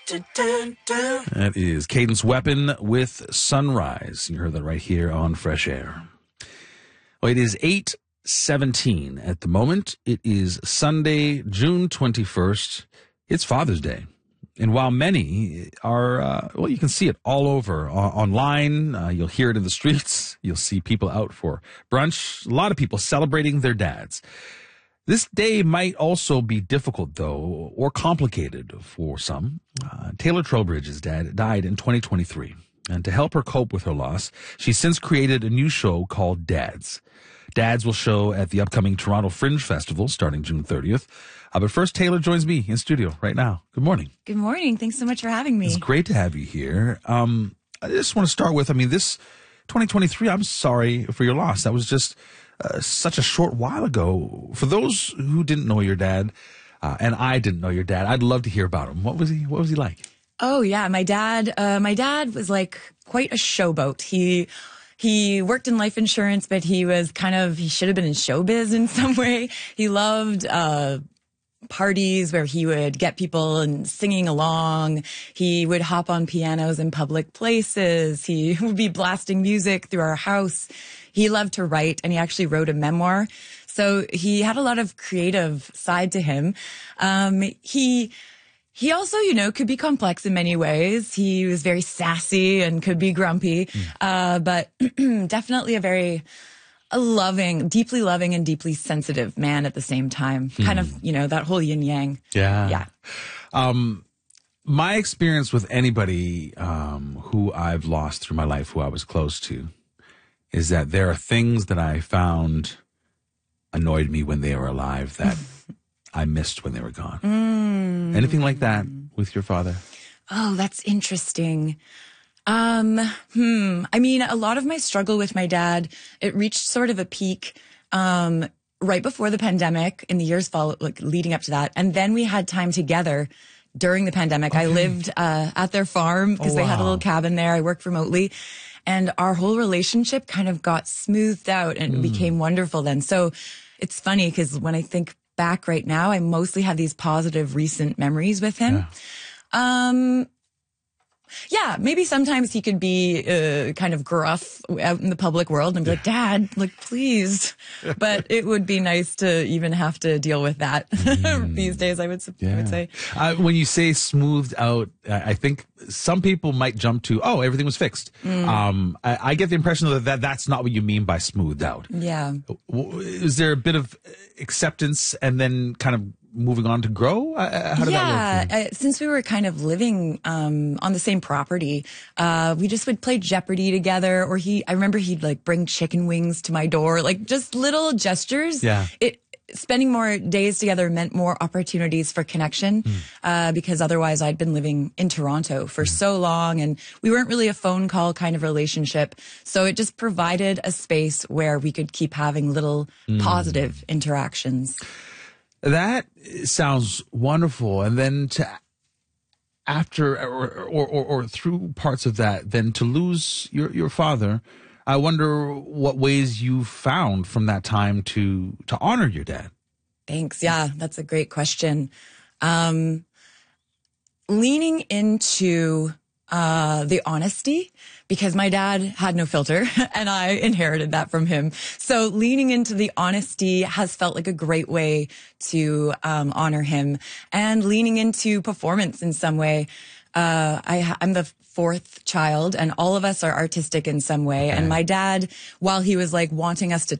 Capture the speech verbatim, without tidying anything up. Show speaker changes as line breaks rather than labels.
That is Cadence Weapon with Sunrise. You heard that right here on Fresh Air. Well, it is eight seventeen at the moment. It is Sunday, June twenty-first. It's Father's Day. And while many are, uh, well, you can see it all over uh, online. Uh, you'll hear it in the streets. You'll see people out for brunch. A lot of people celebrating their dads. This day might also be difficult, though, or complicated for some. Uh, Taylor Trowbridge's dad died in twenty twenty-three. And to help her cope with her loss, she's since created a new show called Dads. Dads will show at the upcoming Toronto Fringe Festival starting June thirtieth. Uh, but first, Taylor joins me in studio right now. Good morning.
Good morning. Thanks so much for having me.
It's great to have you here. Um, I just want to start with, I mean, this twenty twenty-three, I'm sorry for your loss. That was just uh, such a short while ago. For those who didn't know your dad, uh, and I didn't know your dad, I'd love to hear about him. What was he, what was he like?
Oh, yeah. My dad, uh, my dad was like quite a showboat. He... He worked in life insurance, but he was kind of, he should have been in showbiz in some way. He loved, uh, parties where he would get people and singing along. He would hop on pianos in public places. He would be blasting music through our house. He loved to write, and he actually wrote a memoir. So he had a lot of creative side to him. Um, he, He also, you know, could be complex in many ways. He was very sassy and could be grumpy, mm. uh, but definitely a very a loving, deeply loving and deeply sensitive man at the same time. Mm. Kind of, you know, that whole yin yang.
Yeah.
Yeah.
Um, my experience with anybody um, who I've lost through my life, who I was close to, is that there are things that I found annoyed me when they were alive that I missed when they were gone.
Mm.
Anything like that with your father?
Oh, that's interesting. Um, hmm. I mean, a lot of my struggle with my dad, it reached sort of a peak, um, right before the pandemic in the years follow, like leading up to that. And then we had time together during the pandemic. Okay. I lived, uh, at their farm because oh, wow. they had a little cabin there. I worked remotely, and our whole relationship kind of got smoothed out and mm. became wonderful then. So it's funny because when I think back right now, I mostly have these positive recent memories with him. Yeah. Um, yeah, maybe sometimes he could be uh, kind of gruff out in the public world and be like, Dad, like, please. But it would be nice to even have to deal with that mm. these days, I would, yeah. I would say.
Uh, when you say smoothed out, I think some people might jump to, oh, everything was fixed. Mm. Um, I, I get the impression that, that that's not what you mean by smoothed out.
Yeah.
Is there a bit of acceptance and then kind of moving on to grow? Uh, how did
yeah,
that work?
Uh, since we were kind of living um, on the same property, uh, we just would play Jeopardy together. Or he, I remember he'd like bring chicken wings to my door, like just little gestures.
Yeah.
It, spending more days together meant more opportunities for connection, mm. uh, because otherwise I'd been living in Toronto for mm. so long, and we weren't really a phone call kind of relationship. So it just provided a space where we could keep having little mm. positive interactions.
That sounds wonderful. And then to, after or, or, or, or through parts of that, then to lose your, your father, I wonder what ways you found from that time to, to honor your dad.
Thanks. Yeah, that's a great question. Um, leaning into uh, the honesty, because my dad had no filter and I inherited that from him. So leaning into the honesty has felt like a great way to um, honor him, and leaning into performance in some way. Uh, I, I'm the fourth child, and all of us are artistic in some way. Okay. And my dad, while he was like wanting us to